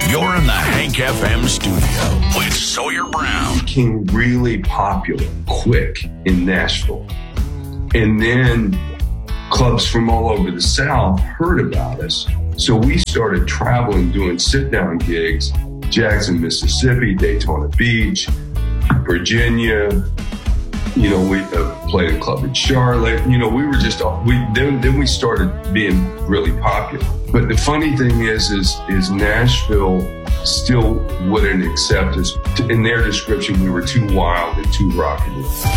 You're in the Hank FM studio with Sawyer Brown. Became really popular quick in Nashville. And then clubs from all over the South heard about us. So we started traveling, doing sit-down gigs, Jackson, Mississippi, Daytona Beach, Virginia. You know, we played a club in Charlotte. You know, we were just, then we started being really popular. But the funny thing is Nashville still wouldn't accept us. In their description, we were too wild and too rock and roll.